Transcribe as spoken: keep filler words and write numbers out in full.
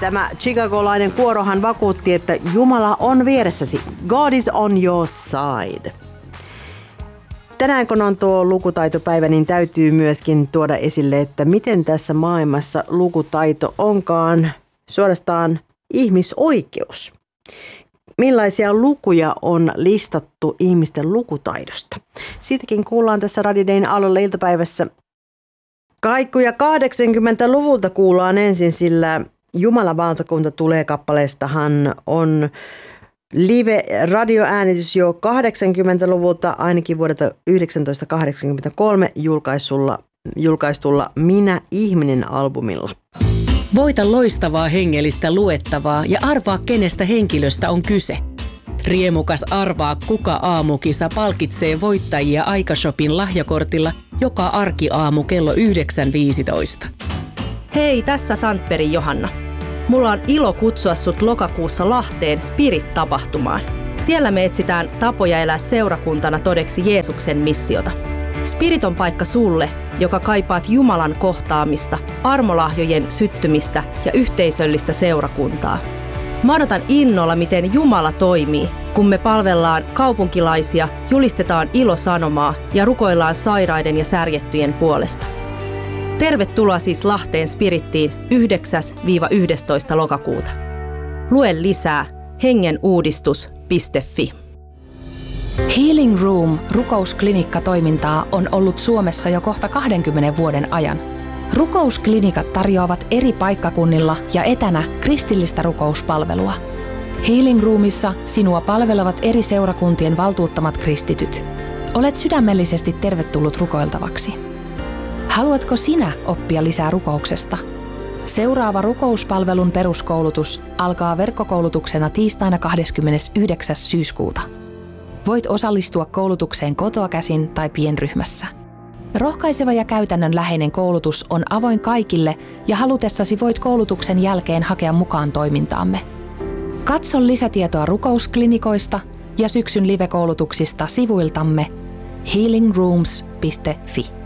Tämä chicagolainen kuorohan vakuutti, että Jumala on vieressäsi. God is on your side. Tänään kun on tuo lukutaitopäivä, niin täytyy myöskin tuoda esille, että miten tässä maailmassa lukutaito onkaan suorastaan ihmisoikeus. Millaisia lukuja on listattu ihmisten lukutaidosta? Siitäkin kuullaan tässä Radio Dayn Aallolla iltapäivässä. Kaikkuja kahdeksankymmentäluvulta kuullaan ensin, sillä Jumalan valtakunta tulee -kappaleestahan on live-radioäänitys jo kahdeksankymmentäluvulta, ainakin vuodelta tuhatyhdeksänsataakahdeksankymmentäkolme julkaistulla, julkaistulla Minä ihminen -albumilla. Voita loistavaa hengellistä luettavaa ja arvaa, kenestä henkilöstä on kyse. Riemukas Arvaa kuka -aamukisa palkitsee voittajia Aikashopin lahjakortilla joka arkiaamu kello yhdeksän viisitoista. Hei, tässä Sandberg Johanna. Mulla on ilo kutsua sut lokakuussa Lahteen Spirit-tapahtumaan. Siellä me etsitään tapoja elää seurakuntana todeksi Jeesuksen missiota. Spirit on paikka sulle, joka kaipaat Jumalan kohtaamista, armolahjojen syttymistä ja yhteisöllistä seurakuntaa. Mä odotan innolla, miten Jumala toimii, kun me palvellaan kaupunkilaisia, julistetaan ilosanomaa ja rukoillaan sairaiden ja särjettyjen puolesta. Tervetuloa siis Lahteen Spirittiin yhdeksäs yhdestoista lokakuuta. Lue lisää hengenuudistus piste fi. Healing Room rukousklinikka-toimintaa on ollut Suomessa jo kohta kahdenkymmenen vuoden ajan. Rukousklinikat tarjoavat eri paikkakunnilla ja etänä kristillistä rukouspalvelua. Healing Roomissa sinua palvelevat eri seurakuntien valtuuttamat kristityt. Olet sydämellisesti tervetullut rukoiltavaksi. Haluatko sinä oppia lisää rukouksesta? Seuraava rukouspalvelun peruskoulutus alkaa verkkokoulutuksena tiistaina kahdeskymmenesyhdeksäs syyskuuta. Voit osallistua koulutukseen kotoa käsin tai pienryhmässä. Rohkaiseva ja käytännönläheinen koulutus on avoin kaikille ja halutessasi voit koulutuksen jälkeen hakea mukaan toimintaamme. Katso lisätietoa rukousklinikoista ja syksyn live-koulutuksista sivuiltamme healing rooms piste fi.